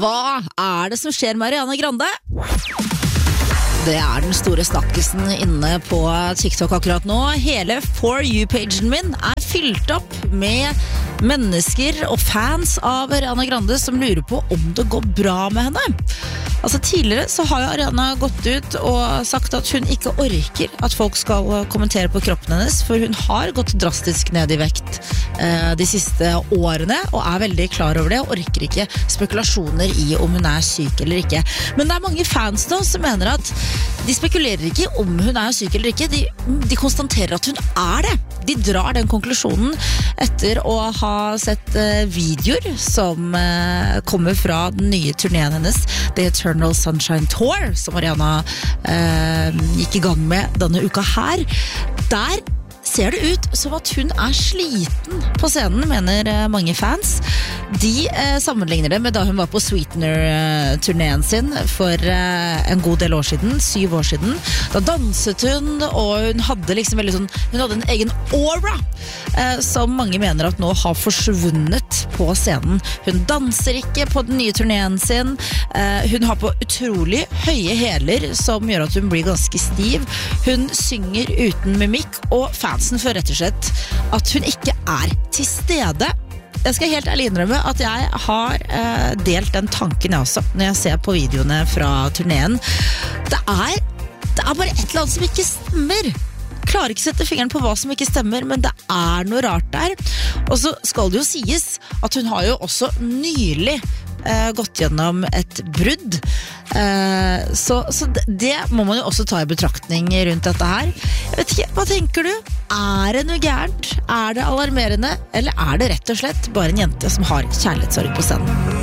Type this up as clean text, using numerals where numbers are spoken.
hva det som skjer med Ariana Grande? Det den store snakkisen inne på TikTok akkurat nå. Hele For You-pagen min fylt opp med mennesker og fans av Ariana Grande som lurer på om det går bra med henne. Altså tidligere så har jo Ariana gått ut og sagt at hun ikke orker at folk skal kommentere på kroppen hennes, for hun har gått drastisk ned i vekt de siste årene, og veldig klar over det, og orker ikke spekulasjoner i om hun syk eller ikke. Men det mange fans nå som mener at de spekulerer ikke om hun syk eller ikke, de konstaterer at hun det. De drar den konklusjonen etter å ha sett videoer som kommer fra den nye turneen hennes, The Eternal Sunshine Tour, som Ariana gikk i gang med denne uka her. Der ser det ut som at hun sliten på scenen, mener mange fans. De sammenligner det med da hun var på Sweetener-turneen sin for en god del år siden, 7 år siden. Da danset hun, og hun hadde liksom veldig sånn, hun hadde en egen aura som mange mener at nå har forsvunnet på scenen. Hun danser ikke på den nye turneen sin. Hun har på utrolig høye hæler som gjør at hun blir ganske stiv. Hun synger uten mimikk, og fansen føler rett og slett at hun ikke til stede. Jeg skal helt ærlig innrømme at jeg har delt den tanken jeg også, når jeg ser på videoene fra turneen. Det bare et eller annet som ikke stemmer. Klarer ikke sette fingeren på hva som ikke stemmer, men det noe rart der. Og så skal det jo sies at hun har jo også nylig gått gjennom et brudd. Så det må man jo også ta i betraktning rundt dette her. Jeg vet ikke, hva tenker du? Det noe gærent? Det alarmerende? Eller det rett og slett bare en jente som har kjærlighetssorg på scenen?